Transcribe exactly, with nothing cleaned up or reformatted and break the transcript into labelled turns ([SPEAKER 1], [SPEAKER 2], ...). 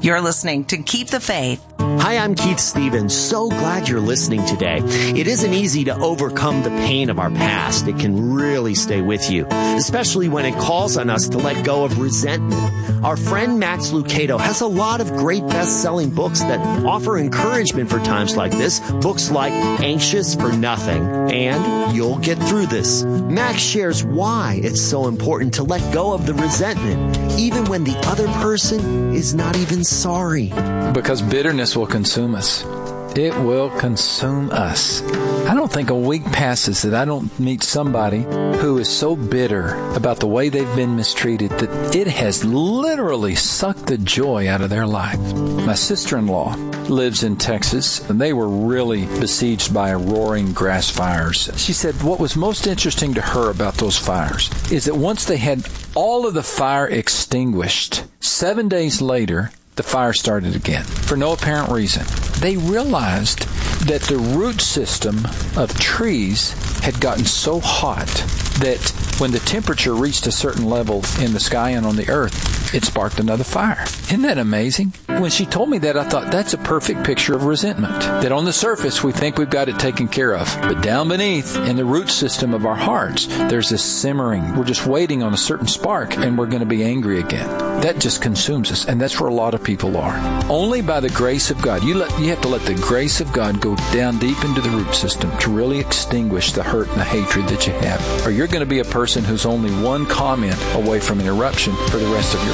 [SPEAKER 1] You're listening to Keep the Faith.
[SPEAKER 2] Hi, I'm Keith Stevens. So glad you're listening today. It isn't easy to overcome the pain of our past. It can really stay with you, especially when it calls on us to let go of resentment. Our friend Max Lucado has a lot of great best-selling books that offer encouragement for times like this. Books like Anxious for Nothing and You'll Get Through This. Max shares why it's so important to let go of the resentment, even when the other person is not even sorry.
[SPEAKER 3] Because bitterness will consume us. It will consume us. I don't think a week passes that I don't meet somebody who is so bitter about the way they've been mistreated that it has literally sucked the joy out of their life. My sister-in-law lives in Texas, and they were really besieged by roaring grass fires. She said what was most interesting to her about those fires is that once they had all of the fire extinguished, seven days later, the fire started again for no apparent reason. They realized that the root system of trees had gotten so hot that when the temperature reached a certain level in the sky and on the earth, it sparked another fire. Isn't that amazing? When she told me that, I thought that's a perfect picture of resentment. That on the surface, we think we've got it taken care of. But down beneath, in the root system of our hearts, there's this simmering. We're just waiting on a certain spark, and we're going to be angry again. That just consumes us, and that's where a lot of people are. Only by the grace of God. You let you have to let the grace of God go down deep into the root system to really extinguish the hurt and the hatred that you have. Or you're going to be a person who's only one comment away from an eruption for the rest of your